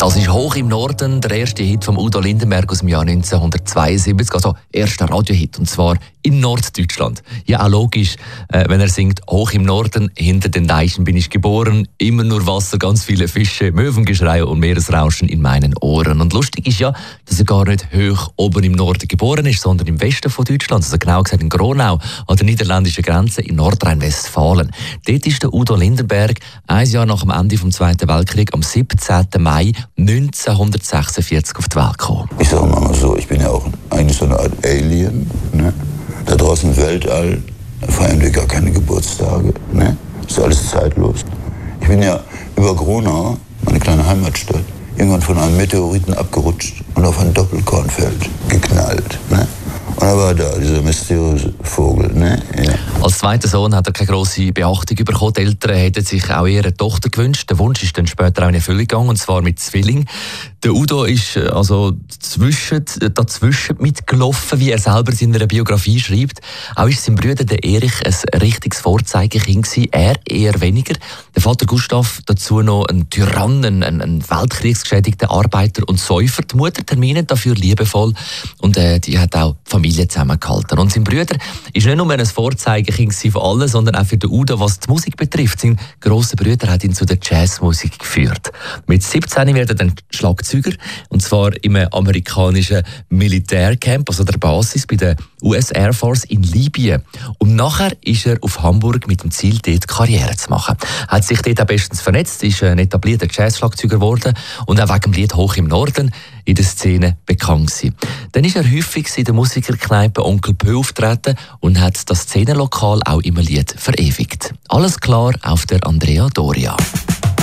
Das ist «Hoch im Norden», der erste Hit von Udo Lindenberg aus dem Jahr 1972, also erster Radiohit, und zwar in Norddeutschland. Ja, auch logisch, wenn er singt «Hoch im Norden, hinter den Deichen bin ich geboren, immer nur Wasser, ganz viele Fische, Möwengeschrei und Meeresrauschen in meinen Ohren». Und lustig ist ja, dass er gar nicht hoch oben im Norden geboren ist, sondern im Westen von Deutschland, also genau gesagt in Gronau, an der niederländischen Grenze in Nordrhein-Westfalen. Dort ist der Udo Lindenberg ein Jahr nach dem Ende des Zweiten Weltkriegs am 17. Mai 1946 auf die Welt gekommen. Ich sage mal so, ich bin ja auch eigentlich so eine Art Alien. Ne? Da draußen im Weltall feiern wir gar keine Geburtstage. Ne? Ist alles zeitlos. Ich bin ja über Gronau, meine kleine Heimatstadt, irgendwann von einem Meteoriten abgerutscht und auf ein Doppelkornfeld geknallt. Ne? Und er war da, dieser mysteriöse Vogel. Ne? Ja. Als zweiter Sohn hat er keine grosse Beachtung bekommen. Die Eltern hätten sich auch eher eine Tochter gewünscht. Der Wunsch ist dann später auch in Erfüllung gegangen, und zwar mit Zwilling. Der Udo ist also dazwischen mitgelaufen, wie er selber in seiner Biografie schreibt. Auch ist sein Bruder, der Erich, ein richtiges Vorzeigekind gewesen. Er eher weniger. Der Vater Gustav dazu noch ein Tyrann, ein weltkriegsgeschädigter Arbeiter und Säufer. Die Mutter terminiert dafür liebevoll, und die hat auch die Familie zusammengehalten. Und sein Bruder ist nicht nur ein Vorzeigekind von allen, sondern auch für den Udo, was die Musik betrifft. Sein grosser Bruder hat ihn zu der Jazzmusik geführt. Mit 17 wird er dann Schlagzeuger, und zwar im amerikanischen Militärcamp, also der Basis bei der US Air Force in Libyen. Und nachher ist er auf Hamburg mit dem Ziel, dort Karriere zu machen. Er hat sich dort am bestens vernetzt, ist ein etablierter Jazzschlagzeuger geworden und auch wegen dem Lied «Hoch im Norden» in der Szene bekannt gewesen. Dann ist er häufig in der Musikerkneipe Onkel Pö auftreten und hat das Szenenlokal auch im Lied verewigt. Alles klar auf der Andrea Doria.